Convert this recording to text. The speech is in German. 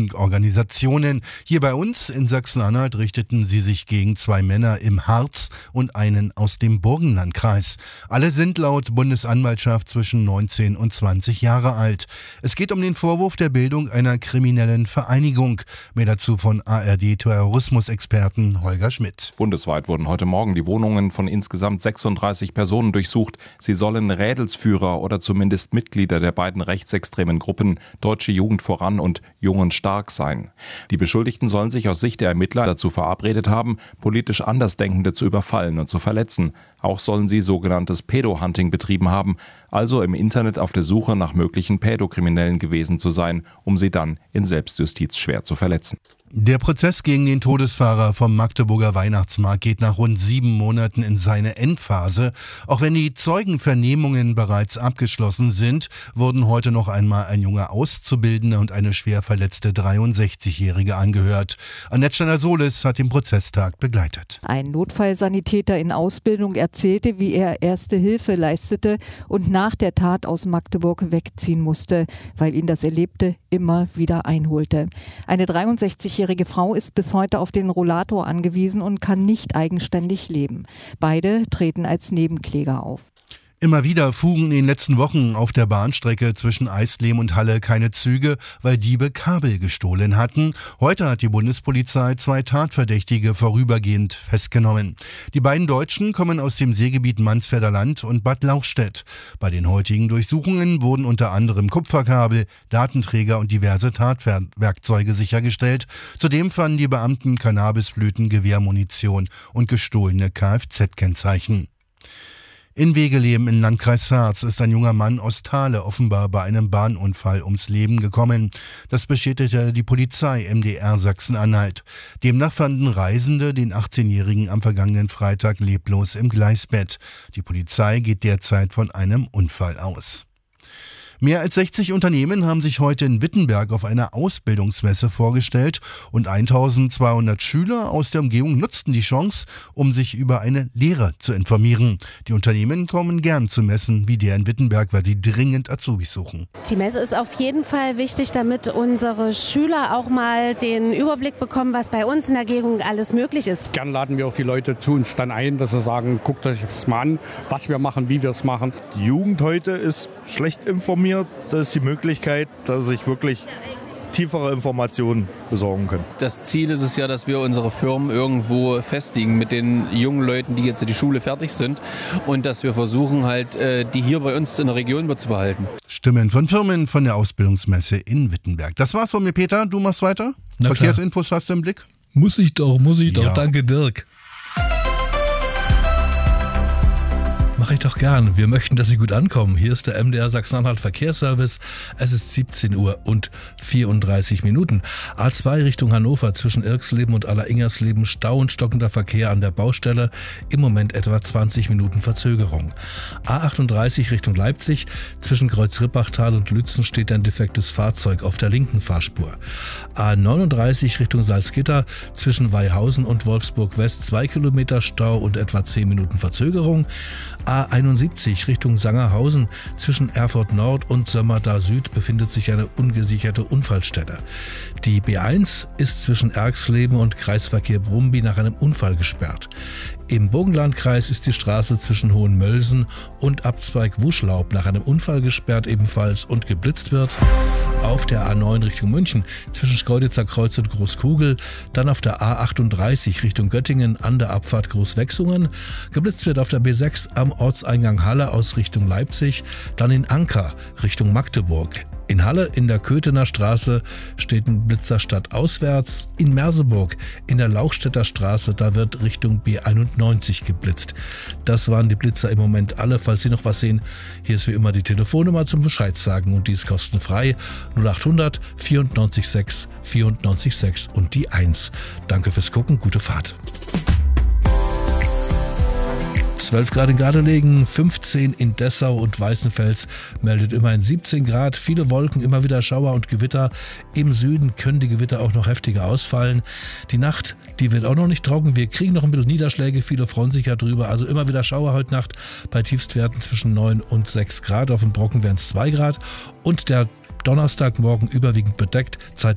und Organisationen. Hier bei uns in Sachsen-Anhalt richteten sie sich gegen 2 Männer im Harz und einen aus dem Burgenlandkreis. Alle sind laut Bundesanwaltschaft zwischen 19 und 20 Jahre alt. Es geht um den Vorwurf der Bildung einer kriminellen Vereinigung. Mehr dazu von ARD-Terrorismusexperten Holger Schmidt. Bundesweit wurden heute Morgen die Wohnungen von insgesamt 36 Personen durchsucht. Sie sollen Rädelsführer oder zumindest Mitglieder der beiden rechtsextremen Gruppen Deutsche Jugend voran und Jungen stark sein. Die Beschuldigten sollen sich aus Sicht der Ermittler dazu verabredet haben, politisch Andersdenkende zu überfallen und zu verletzen. Auch sollen sie sogenanntes Pädo-Hunting betrieben haben, also im Internet auf der Suche nach möglichen Pädokriminellen gewesen zu sein, um sie dann in Selbstjustiz schwer zu verletzen. Der Prozess gegen den Todesfahrer vom Magdeburger Weihnachtsmarkt geht nach rund 7 Monaten in seine Endphase. Auch wenn die Zeugenvernehmungen bereits abgeschlossen sind, wurden heute noch einmal ein junger Auszubildender und eine schwer verletzte 63-Jährige angehört. Annette Steiner-Solis hat den Prozesstag begleitet. Ein Notfallsanitäter in Ausbildung erzählte, wie er erste Hilfe leistete und nach der Tat aus Magdeburg wegziehen musste, weil ihn das Erlebte immer wieder einholte. Eine 63-jährige Frau ist bis heute auf den Rollator angewiesen und kann nicht eigenständig leben. Beide treten als Nebenkläger auf. Immer wieder fuhren in den letzten Wochen auf der Bahnstrecke zwischen Eisleben und Halle keine Züge, weil Diebe Kabel gestohlen hatten. Heute hat die Bundespolizei 2 Tatverdächtige vorübergehend festgenommen. Die beiden Deutschen kommen aus dem Seegebiet Mansfelder Land und Bad Lauchstädt. Bei den heutigen Durchsuchungen wurden unter anderem Kupferkabel, Datenträger und diverse Tatwerkzeuge sichergestellt. Zudem fanden die Beamten Cannabisblüten, Gewehrmunition und gestohlene Kfz-Kennzeichen. In Wegeleben im Landkreis Harz ist ein junger Mann aus Thale offenbar bei einem Bahnunfall ums Leben gekommen. Das bestätigte die Polizei MDR Sachsen-Anhalt. Demnach fanden Reisende den 18-Jährigen am vergangenen Freitag leblos im Gleisbett. Die Polizei geht derzeit von einem Unfall aus. Mehr als 60 Unternehmen haben sich heute in Wittenberg auf einer Ausbildungsmesse vorgestellt und 1200 Schüler aus der Umgebung nutzten die Chance, um sich über eine Lehre zu informieren. Die Unternehmen kommen gern zu Messen wie der in Wittenberg, weil sie dringend Azubis suchen. Die Messe ist auf jeden Fall wichtig, damit unsere Schüler auch mal den Überblick bekommen, was bei uns in der Gegend alles möglich ist. Gern laden wir auch die Leute zu uns dann ein, dass sie sagen, guckt euch das mal an, was wir machen, wie wir es machen. Die Jugend heute ist schlecht informiert. Das ist die Möglichkeit, dass sich wirklich tiefere Informationen besorgen können. Das Ziel ist es ja, dass wir unsere Firmen irgendwo festigen mit den jungen Leuten, die jetzt in die Schule fertig sind und dass wir versuchen halt, die hier bei uns in der Region zu behalten. Stimmen von Firmen von der Ausbildungsmesse in Wittenberg. Das war's von mir, Peter. Du machst weiter? Verkehrsinfos hast du im Blick? Muss ich doch. Ja. Danke, Dirk. Mache ich doch gern. Wir möchten, dass Sie gut ankommen. Hier ist der MDR Sachsen-Anhalt Verkehrsservice. Es ist 17 Uhr und 34 Minuten. A2 Richtung Hannover zwischen Irxleben und Aller-Ingersleben Stau und stockender Verkehr an der Baustelle. Im Moment etwa 20 Minuten Verzögerung. A38 Richtung Leipzig zwischen Kreuz-Rippachtal und Lützen steht ein defektes Fahrzeug auf der linken Fahrspur. A39 Richtung Salzgitter zwischen Weihausen und Wolfsburg West 2 Kilometer Stau und etwa 10 Minuten Verzögerung. A71 Richtung Sangerhausen zwischen Erfurt Nord und Sömmerda Süd befindet sich eine ungesicherte Unfallstelle. Die B1 ist zwischen Erxleben und Kreisverkehr Brumby nach einem Unfall gesperrt. Im Burgenlandkreis ist die Straße zwischen Hohenmölsen und Abzweig Wuschlaub nach einem Unfall gesperrt ebenfalls und geblitzt wird. Auf der A9 Richtung München zwischen Schkeuditzer Kreuz und Großkugel, dann auf der A38 Richtung Göttingen an der Abfahrt Großwechsungen. Geblitzt wird auf der B6 am Ortseingang Halle aus Richtung Leipzig, dann in Anker Richtung Magdeburg. In Halle in der Köthener Straße steht ein Blitzer stadtauswärts. In Merseburg in der Lauchstädter Straße, da wird Richtung B91 geblitzt. Das waren die Blitzer im Moment alle. Falls Sie noch was sehen, hier ist wie immer die Telefonnummer zum Bescheid sagen und die ist kostenfrei. 0800 94 6 94 6 und die 1. Danke fürs Gucken, gute Fahrt. 12 Grad in Gardelegen, 15 in Dessau und Weißenfels meldet immerhin 17 Grad. Viele Wolken, immer wieder Schauer und Gewitter. Im Süden können die Gewitter auch noch heftiger ausfallen. Die Nacht, die wird auch noch nicht trocken. Wir kriegen noch ein bisschen Niederschläge, viele freuen sich ja drüber. Also immer wieder Schauer heute Nacht bei Tiefstwerten zwischen 9 und 6 Grad. Auf dem Brocken wären es 2 Grad. Und der Donnerstagmorgen überwiegend bedeckt.